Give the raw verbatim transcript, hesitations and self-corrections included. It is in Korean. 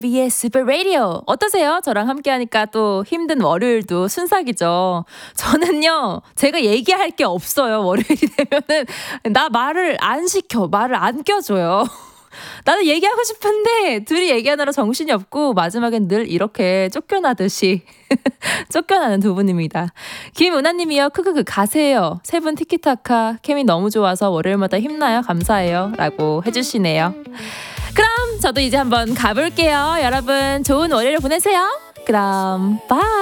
비의 Super Radio 어떠세요? 저랑 함께하니까 또 힘든 월요일도 순삭이죠. 저는요, 제가 얘기할 게 없어요. 월요일이 되면은 나 말을 안 시켜, 말을 안 껴줘요. 나는 얘기하고 싶은데 둘이 얘기하느라 정신이 없고 마지막엔 늘 이렇게 쫓겨나듯이 쫓겨나는 두 분입니다. 김은하님이요. 크크크 가세요. 세 분 티키타카 케미 너무 좋아서 월요일마다 힘나요. 감사해요. 라고 해주시네요. 그럼 저도 이제 한번 가볼게요. 여러분 좋은 월요일 보내세요. 그럼 바이.